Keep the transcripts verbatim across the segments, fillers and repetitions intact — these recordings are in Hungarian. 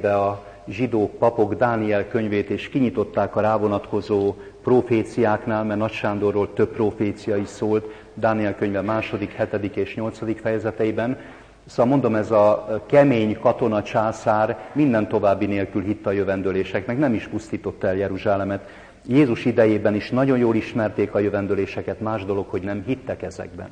be a zsidó papok Dániel könyvét, és kinyitották a rávonatkozó proféciáknál, mert Nagy Sándorról több profécia is szólt, Dániel könyve második, hetedik és nyolcadik fejezeteiben. Szóval mondom, ez a kemény katona császár minden további nélkül hitt a jövendőléseknek, nem is pusztította el Jeruzsálemet. Jézus idejében is nagyon jól ismerték a jövendőléseket, más dolog, hogy nem hittek ezekben.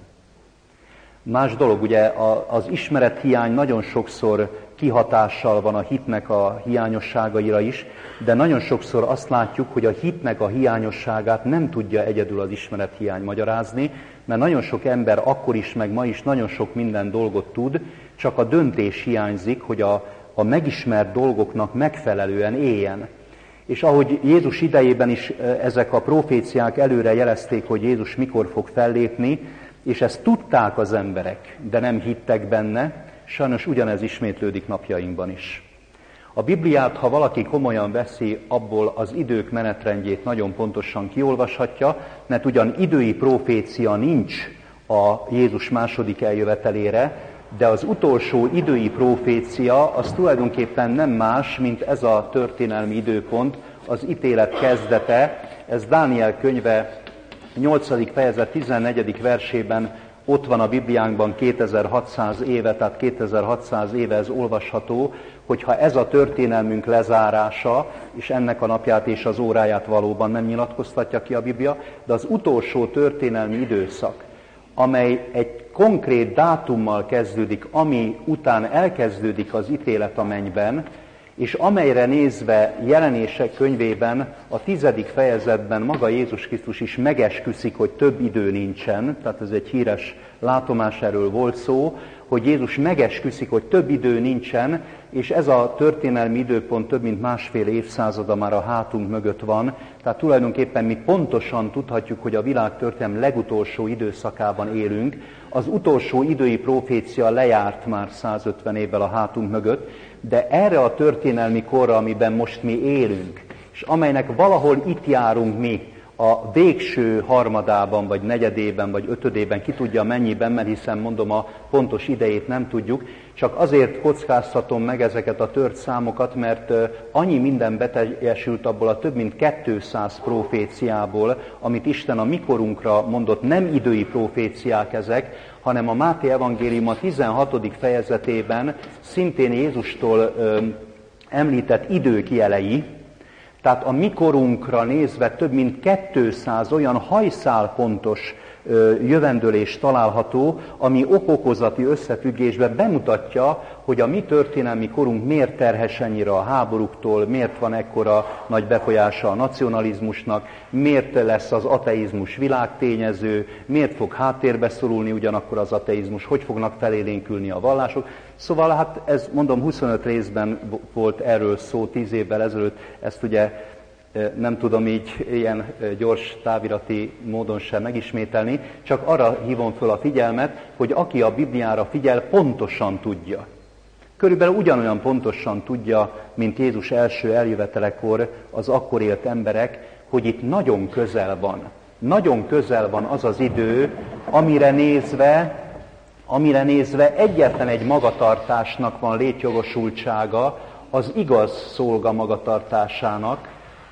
Más dolog, ugye az ismerethiány nagyon sokszor kihatással van a hitnek a hiányosságaira is, de nagyon sokszor azt látjuk, hogy a hitnek a hiányosságát nem tudja egyedül az ismerethiány magyarázni, mert nagyon sok ember akkor is, meg ma is nagyon sok minden dolgot tud, csak a döntés hiányzik, hogy a, a megismert dolgoknak megfelelően éljen. És ahogy Jézus idejében is ezek a proféciák előre jelezték, hogy Jézus mikor fog fellépni, és ezt tudták az emberek, de nem hittek benne, sajnos ugyanez ismétlődik napjainkban is. A Bibliát, ha valaki komolyan veszi, abból az idők menetrendjét nagyon pontosan kiolvashatja, mert ugyan idői profécia nincs a Jézus második eljövetelére, de az utolsó idői profécia az tulajdonképpen nem más, mint ez a történelmi időpont, az ítélet kezdete. Ez Dániel könyve nyolcadik fejezet tizennegyedik versében ott van a Bibliánkban kétezer-hatszáz éve, tehát kétezer-hatszáz éve ez olvasható, hogyha ez a történelmünk lezárása, és ennek a napját és az óráját valóban nem nyilatkoztatja ki a Biblia, de az utolsó történelmi időszak, amely egy konkrét dátummal kezdődik, ami után elkezdődik az ítélet a mennyben, és amelyre nézve Jelenések könyvében, a tizedik fejezetben maga Jézus Krisztus is megesküszik, hogy több idő nincsen, tehát ez egy híres látomás, erről volt szó, hogy Jézus megesküszik, hogy több idő nincsen, és ez a történelmi időpont több mint másfél évszázada már a hátunk mögött van, tehát tulajdonképpen mi pontosan tudhatjuk, hogy a világ történelem legutolsó időszakában élünk. Az utolsó idői profécia lejárt már százötven évvel a hátunk mögött, de erre a történelmi korra, amiben most mi élünk, és amelynek valahol itt járunk mi, a végső harmadában, vagy negyedében, vagy ötödében, ki tudja mennyiben, mert hiszen mondom, a pontos idejét nem tudjuk, csak azért kockáztatom meg ezeket a tört számokat, mert annyi minden beteljesült abból a több mint kétszáz proféciából, amit Isten a mikorunkra mondott, nem idői proféciák ezek, hanem a Máté evangélium a tizenhatodik fejezetében szintén Jézustól ö, említett idők jelei. Tehát a mikorunkra nézve több mint kétszáz olyan hajszálpontos jövendőlés található, ami okokozati összefüggésben bemutatja, hogy a mi történelmi korunk miért terhes ennyire a háborúktól, miért van ekkora nagy befolyása a nacionalizmusnak, miért lesz az ateizmus világtényező, miért fog háttérbe szorulni ugyanakkor az ateizmus, hogy fognak felélénkülni a vallások. Szóval hát ez, mondom, huszonöt részben volt erről szó tíz évvel ezelőtt, ezt ugye nem tudom így ilyen gyors távirati módon sem megismételni, csak arra hívom föl a figyelmet, hogy aki a Bibliára figyel, pontosan tudja. Körülbelül ugyanolyan pontosan tudja, mint Jézus első eljövetelekor az akkor élt emberek, hogy itt nagyon közel van. Nagyon közel van az az idő, amire nézve, amire nézve egyetlen egy magatartásnak van létjogosultsága, az igaz szolga magatartásának,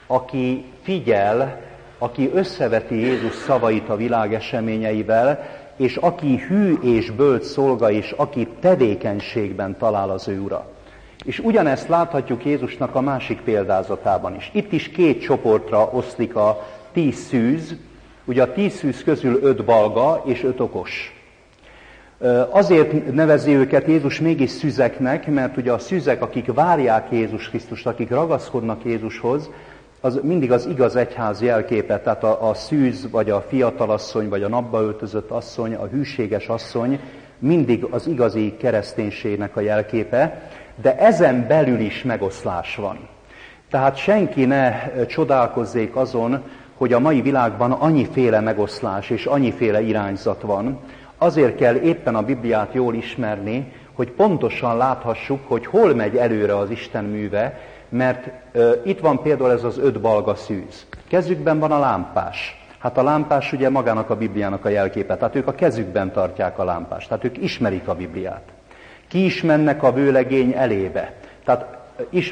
aki figyel, aki összeveti Jézus szavait a világ eseményeivel, és aki hű és bölcs szolga, és aki tevékenységben talál az ő ura. És ugyanezt láthatjuk Jézusnak a másik példázatában is. Itt is két csoportra oszlik a tíz szűz, ugye a tíz szűz közül öt balga és öt okos. Azért nevezi őket Jézus mégis szüzeknek, mert ugye a szüzek, akik várják Jézus Krisztust, akik ragaszkodnak Jézushoz, az mindig az igaz egyház jelképe, tehát a, a szűz, vagy a fiatalasszony, vagy a napba öltözött asszony, a hűséges asszony mindig az igazi kereszténységnek a jelképe, de ezen belül is megoszlás van. Tehát senki ne csodálkozzék azon, hogy a mai világban annyiféle megoszlás és annyiféle irányzat van. Azért kell éppen a Bibliát jól ismerni, hogy pontosan láthassuk, hogy hol megy előre az Isten műve, mert uh, itt van például ez az öt balga szűz. Kezükben van a lámpás. Hát a lámpás ugye magának a Bibliának a jelképe, tehát ők a kezükben tartják a lámpást, tehát ők ismerik a Bibliát. Ki is mennek a vőlegény elébe. Tehát uh,